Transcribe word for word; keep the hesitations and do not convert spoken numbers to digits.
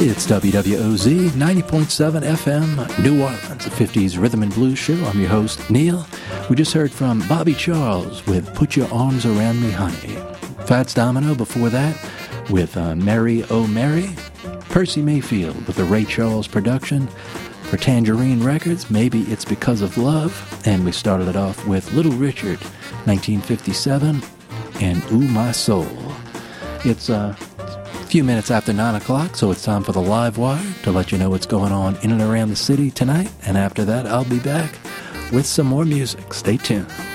It's W W O Z ninety point seven F M, New Orleans, a fifties rhythm and blues show. I'm your host, Neil. We just heard from Bobby Charles with Put Your Arms Around Me, Honey. Fats Domino before that with uh, Mary Oh Mary. Percy Mayfield with the Ray Charles production for Tangerine Records, Maybe It's Because of Love. And we started it off with Little Richard, nineteen fifty-seven, and Ooh My Soul. It's uh, a few minutes after nine o'clock, so it's time for the Live Wire to let you know what's going on in and around the city tonight. And after that, I'll be back with some more music. Stay tuned.